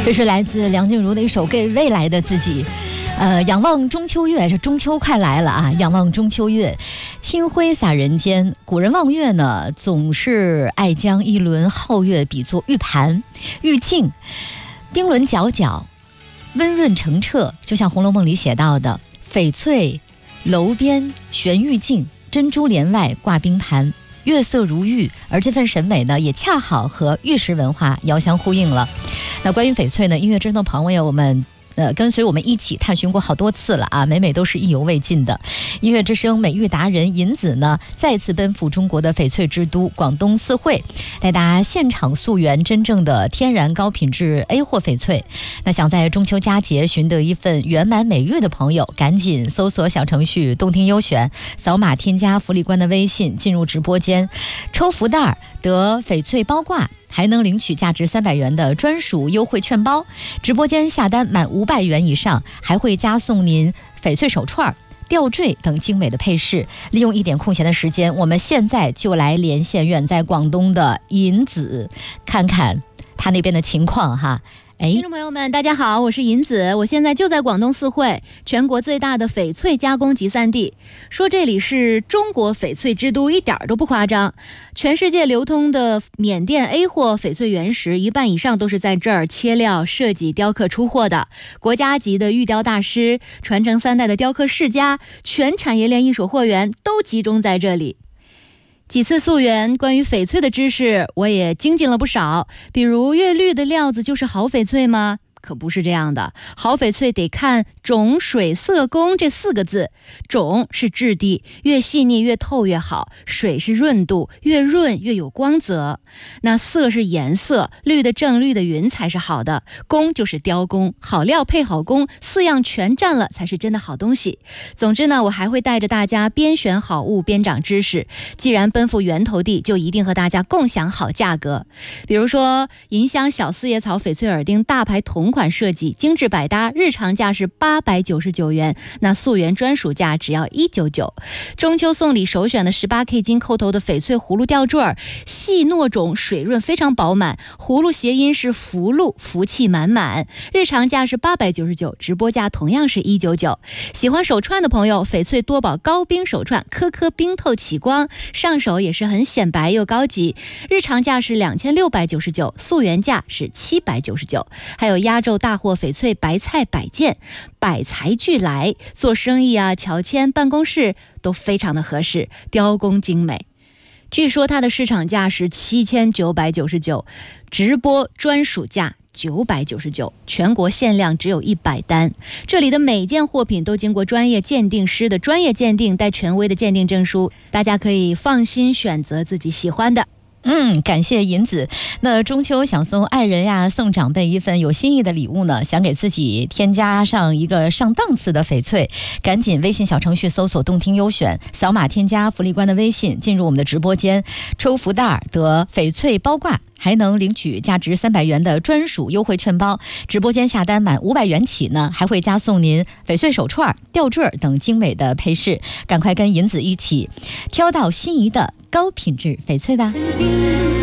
这是来自梁静茹的一首《给未来的自己》。仰望中秋月，这中秋快来了啊！仰望中秋月，清辉洒人间。古人望月呢，总是爱将一轮皓月比作玉盘、玉镜，冰轮皎皎，温润澄澈，就像《红楼梦》里写到的：翡翠楼边悬玉镜，珍珠帘外挂冰盘。月色如玉，而这份审美呢，也恰好和玉石文化遥相呼应了。那关于翡翠呢，音乐之声的朋友们跟随我们一起探寻过好多次了啊，每每都是意犹未尽的。音乐之声美玉达人银子呢，再次奔赴中国的翡翠之都广东四惠，带大家现场溯源真正的天然高品质 A 货翡翠。那想在中秋佳节寻得一份圆满美玉的朋友，赶紧搜索小程序动听优选，扫码添加福利官的微信，进入直播间抽福袋得翡翠包挂，还能领取价值300元的专属优惠券包。直播间下单满500元以上，还会加送您翡翠手串、吊坠等精美的配饰。利用一点空闲的时间，我们现在就来连线远在广东的银子，看看他那边的情况哈。 听众朋友们大家好，我是银子，我现在就在广东四惠，全国最大的翡翠加工集散地。说这里是中国翡翠之都一点都不夸张，全世界流通的缅甸 A 货翡翠原石一半以上都是在这儿切料、设计、雕刻出货的。国家级的玉雕大师，传承3代的雕刻世家，全产业链一手货源都集中在这里。几次溯源，关于翡翠的知识我也精进了不少。比如越绿的料子就是好翡翠吗？可不是这样的，好翡翠得看种、水、色、工这4个字。种是质地，越细腻越透越好；水是润度，越润越有光泽。那色是颜色，绿的正，绿的匀才是好的。工就是雕工，好料配好工，4样全占了才是真的好东西。总之呢，我还会带着大家边选好物边长知识。既然奔赴源头地，就一定和大家共享好价格。比如说银香小四叶草翡翠耳钉大牌同款设计，精致百搭，日常价是899元，那溯源专属价只要199。中秋送礼首选的18K 金扣头的翡翠葫芦吊坠，细糯种，水润非常饱满，葫芦谐音是福禄，福气满满，日常价是899，直播价同样是199。喜欢手串的朋友，翡翠多宝高冰手串，颗颗冰透起光，上手也是很显白又高级，日常价是2699，溯源价是799。还有压轴大货翡翠白菜摆件，百材俱来，做生意啊、乔迁、办公室都非常的合适，雕工精美。据说它的市场价是7999，直播专属价999，全国限量只有100单。这里的每件货品都经过专业鉴定师的专业鉴定，带权威的鉴定证书，大家可以放心选择自己喜欢的。 感谢银子。那中秋想送爱人呀，送长辈一份有心意的礼物呢，想给自己添加上一个上档次的翡翠，赶紧微信小程序搜索动听优选，扫码添加福利官的微信，进入我们的直播间抽福袋得翡翠包挂，还能领取价值300元的专属优惠券包。直播间下单满500元起呢，还会加送您翡翠手串、吊坠等精美的配饰。赶快跟银子一起挑到心仪的高品质翡翠吧。